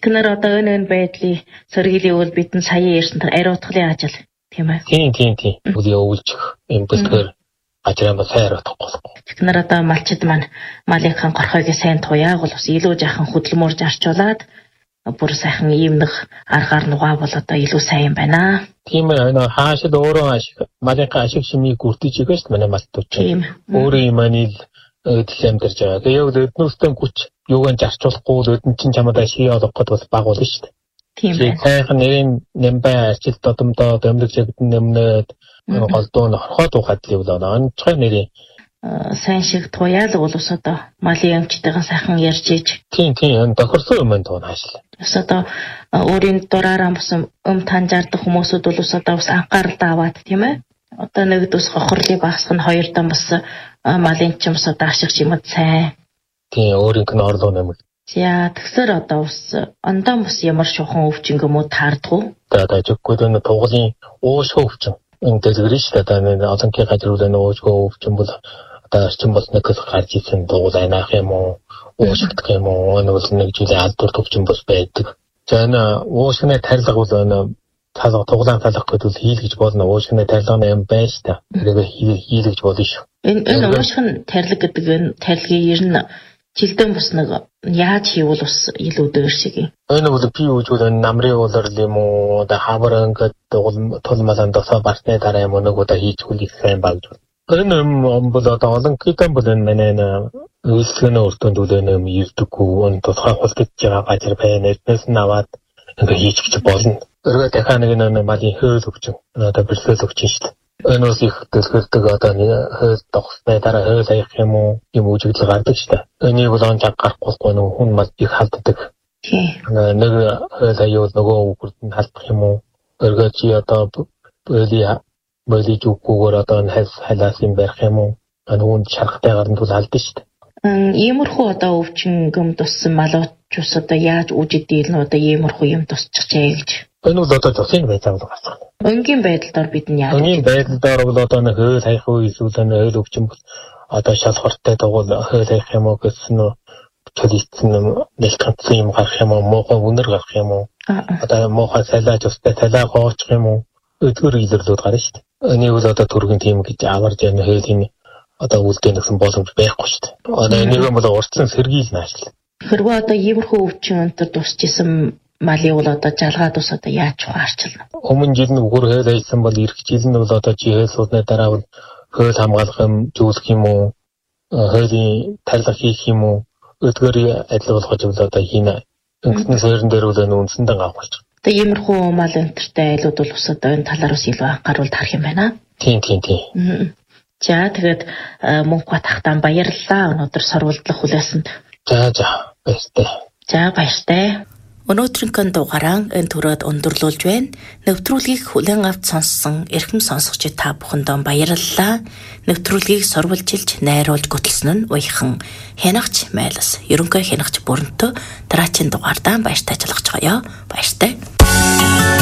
Тэгэхээр одоо энэ байдлыг сэргийлээл бид нь сая ярьсан тэр ариутгын ажил тийм ээ. Тийм. Үгүй өвлжих юм бэлтгэр ажраа бас ариутгахгүй. Тэгэхээр одоо малчид маань малынхан горхойг сайн туяаг бол бас илүү жаахан хөдөлмөр зарчуулаад бүр сайхан ийм нэг аргаар нугаа бол одоо илүү сайн байна. Тийм ээ хаашид өөрөө ашиг малынхаа ашиг шимийг гүрдэж байгаа шүү дээ манай малтууд. Өөрөө юм анил өдөл амьдарч байгаа. Тэгээ яг өднөөстөө хүч юугаар зарчуулахгүй өдөн чинь чамд ашиг олох гээд бас баг болно шүү дээ. Тийм байна. Сайхан нэрийн нэмбай ажил додомдоо дэмдэг чигтэн нэмнээд голдуу норхоод ухаад л явлаа. Онцгой нэрийн сайн шиг туяал бол ус одоо малын амчтайгаа сайхан ярьж ийж. Тийм тохирсон юм байна туунаас. Ус одоо өөрийн дураараа басан танжаардах хүмүүсүүд бол ус одоо бас анхаарал аваад тийм ээ. Одоо нэгд ус хохирлыг багасгах нь хоёр дан бас малын ч юмс одоо ашиг юм сайн. Тийм өөрийнх нь орлоо нэмэг. За тэгсэр одоо бас ондоо бас ямар шухан өвчин гэмүү таардгүй. Одоо жиггүй дэ тугалын уушгүй өвчин. Энэ дэлгэрэн шүү дээ. Одоо олонхын газрууд энэ уушгүй өвчин бол одоо орчин болсныг гарч ирсэн дуул айнаах юм уу? Уушигдах юм уу? Энэ бол нэг зүйлийн алдар өвчин бас байдаг. За энэ уушгины тарилга бол энэ туглаан талах гэдэг хийлгэж болно. Уушгины тарилганы юм байна шүү дээ. Тэрийг хийлгэж болно шүү. Энэ уушгын тарилга гэдэг энэ тарилгыг ер нь жилдэн бас нэг яаж хийвэл бас илүү дөр шиг юм. Энэ бол би үжүүл намрын уулар юм уу? Одоо хавар ингээд тулмалан досоо барсны дараа юм нэг удаа хийчихвэл их сайн багж. Энэ юм бол одоо олон хэдэн бол энэ манай үйлчлэгийн өртөнд үлэн юм ирдэггүй он тусгай хулдаж байгаа газар байна. Эднээс нь аваад ингээд хийчих болно. Өргөө дахиад нэг малын хөөл өвчин. Одоо бэлсэл өвчин шүү дээ. Энэ бас их дэлгэрдэг одоо хөөл тогсны дараа хөөл аях юм уу юм үжиглэл гардаг шүү дээ. Энийг бол онж гарахгүй нэг хүн мал их халддаг. Нэг хөөл аюул нөгөө үгүрд нь халдах юм уу? Өргөө чи одоо боли жүгүүгээр одоо хайлаас юм барих юм уу? Нүунд шарахтай гарна тул алдсан шүү дээ. Иймэрхүү одоо өвчин гëm туссан малуучус одоо яаж үжидэл нь одоо иймэрхүү юм тусчихжээ гэж. Энэ бол одоо цосын байцаа бол гарсан. Өнгийн байдлаар бид нь яаж өнгийн байдлаар бол одоо нэг хөөл хаях уу эсвэл хөөл өвчин бол одоо шалхортой дагуул хөөл хаях юм уу гэсэн нь төлөвлөсөн нэг ганцхан юм гарах юм уу муухай үнэр гарах юм уу одоо муухай салааж устай салаа гоочих юм уу өдгөр илэрлүүд гарна шүү дээ. Энийг бол одоо түргэн тийм гэж аварж яана хөөлийн одоо үлдээх гэсэн боломж байхгүй шүү дээ. Одоо энийг бол урьдчилан сэргийлнэ ашиг. Хэрвээ одоо иймэрхүү өвчин өнтер тусчихсан малын бол одоо жалгаад ус одоо яаж ухаарчлна. Өмнө жил нь үгээр хөөл ажилласан бол ирэх жил нь бол одоо чи хөөл суудны дараа бол хөөл хамгаалах юм зүйлх юм уу хөөлийн тарилга хийх юм уу өдгөр адил болгож бол одоо хийнэ. Өнгөсний суурин дээр бол үндсэндээ авах болж. Тэгээ иймэрхүү мал өнтертэй айлууд бол ус одоо энэ талаар ус илүү анхааруул тарах юм байна. Тийм. За тэгээд мөнх бат хахтан баярлалаа өнөөдөр сурвалжлах хүлээсэнд. За баяртай. За баяртай. Өнөөдрийн дугаараа энэ төрөд өндөрлүүлж байна. Нэвтрүүлгийг хүлээн авч сонссон эрхэм сонсогчид та бүхэндээ баярлалаа. Нэвтрүүлгийг сурвалжилж, найруулж гөтөлсөн нь уяхан хянагч Майлас. Ерөнхий хянагч Бүрэнтөө дараагийн дугаардаа баяртай ажиллаж байгаа ёо. Баяртай.